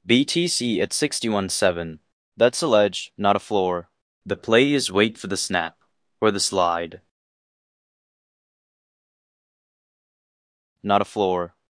BTC at 61.7. That's a ledge, not a floor. The play is wait for the snap, or the slide. Not a floor.